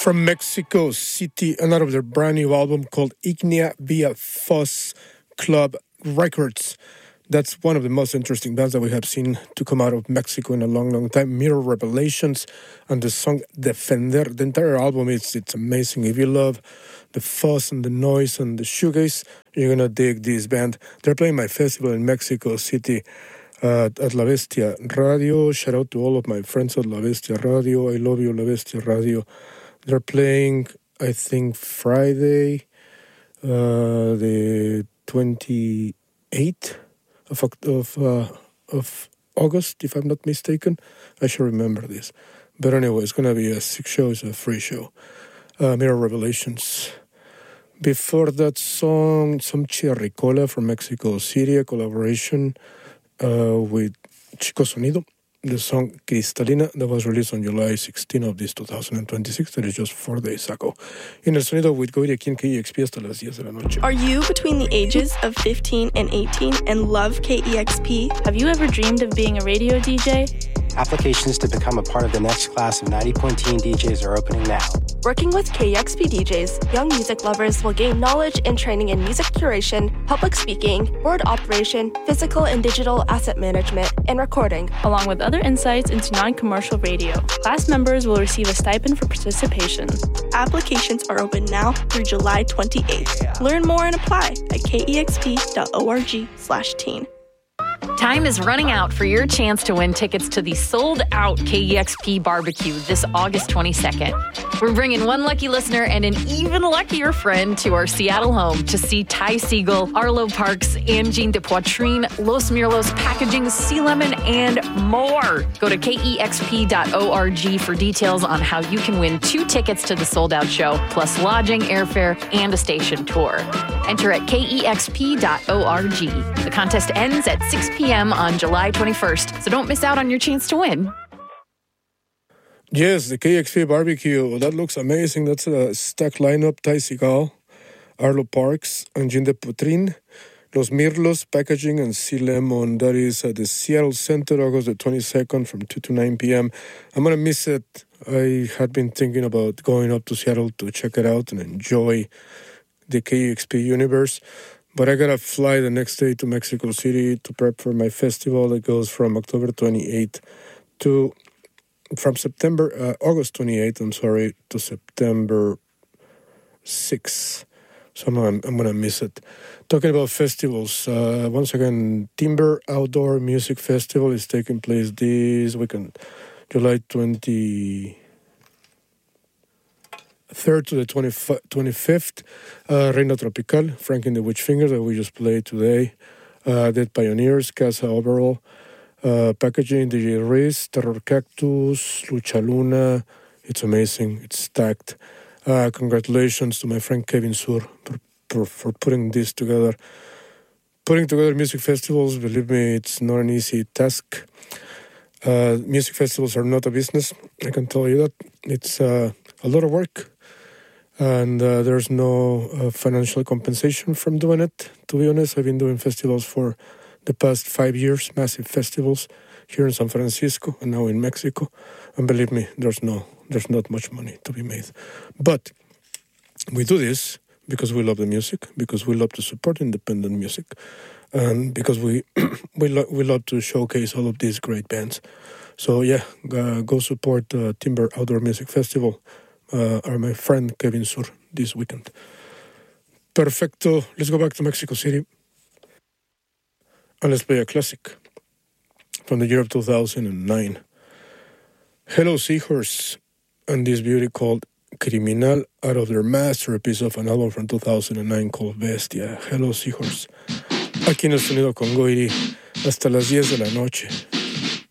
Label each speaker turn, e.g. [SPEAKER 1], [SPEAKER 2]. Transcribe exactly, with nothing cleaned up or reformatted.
[SPEAKER 1] from Mexico City, and out of their brand new album called Ignea via Fuzz Club Records. That's one of the most interesting bands that we have seen to come out of Mexico in a long, long time. Mirror Revelations and the song Defender. The entire album, it's, it's amazing. If you love the fuzz and the noise and the shoegaze, you're going to dig this band. They're playing my festival in Mexico City uh, at La Bestia Radio. Shout out to all of my friends at La Bestia Radio. I love you, La Bestia Radio. They're playing, I think, Friday, uh, the twenty-eighth of of, uh, of August, if I'm not mistaken. I should remember this. But anyway, it's going to be a six show. It's a free show. Uh, Mirror Revelations. Before that song, some Chirricola from Mexico City, a collaboration uh, with Chico Sonido. The song Cristalina, that was released on July sixteenth of this two thousand twenty-six, that is just four days ago. En el sonido with Goiri aquí en K E X P hasta las diez de la noche.
[SPEAKER 2] Are you between the ages of fifteen and eighteen and love K E X P?
[SPEAKER 3] Have you ever dreamed of being a radio D J?
[SPEAKER 4] Applications to become a part of the next class of ninety point teen D Js are opening now.
[SPEAKER 2] Working with K E X P D Js, young music lovers will gain knowledge and training in music curation, public speaking, board operation, physical and digital asset management, and recording,
[SPEAKER 3] along with other insights into non-commercial radio. Class members will receive a stipend for participation.
[SPEAKER 2] Applications are open now through July twenty-eighth. Learn more and apply at kexp.org slash teen.
[SPEAKER 5] Time is running out for your chance to win tickets to the sold-out K E X P barbecue this August twenty-second. We're bringing one lucky listener and an even luckier friend to our Seattle home to see Ty Segall, Arlo Parks, Angine de Poitrine, Los Mirlos Packaging, Sea Lemon, and more. Go to K E X P dot org for details on how you can win two tickets to the sold-out show, plus lodging, airfare, and a station tour. Enter at K E X P dot org. The contest ends at six p.m. on July twenty-first, so don't miss out on your chance to win.
[SPEAKER 1] Yes, the K X P barbecue. That looks amazing. That's a stacked lineup. Ty Segall, Arlo Parks, Angine de Poitrine, Los Mirlos Packaging, and Sea Lemon. That is at the Seattle Center, August the twenty-second from two to nine p.m. I'm going to miss it. I had been thinking about going up to Seattle to check it out and enjoy the K E X P universe. But I got to fly the next day to Mexico City to prep for my festival that goes from October twenty-eighth to, from September, uh, August twenty-eighth, I'm sorry, to September sixth. So I'm, I'm, I'm going to miss it. Talking about festivals, uh, once again, Timber Outdoor Music Festival is taking place this weekend, July twenty-third to the twenty-fifth. Uh, Reina Tropical, Frankie the Witch Finger that we just played today. Uh, Dead Pioneers, Casa Overall, uh, Packaging, D J Riz, Terror Cactus, Lucha Luna. It's amazing. It's stacked. Uh, congratulations to my friend Kevin Sur for, for, for putting this together. Putting together music festivals, believe me, it's not an easy task. Uh, music festivals are not a business, I can tell you that. It's uh, a lot of work. And uh, there's no uh, financial compensation from doing it. To be honest, I've been doing festivals for the past five years, massive festivals here in San Francisco and now in Mexico. And believe me, there's no, there's not much money to be made. But we do this because we love the music, because we love to support independent music, and because we we, lo- we love to showcase all of these great bands. So yeah, uh, go support uh, Timber Outdoor Music Festival. Uh, are my friend Kevin Sur this weekend. Perfecto. Let's go back to Mexico City. And let's play a classic from the year of two thousand nine. Hello Seahorse and this beauty called Criminal out of their masterpiece of an album from two thousand nine called Bestia. Hello Seahorse. Aquí en el sonido con Goiri hasta las diez de la noche.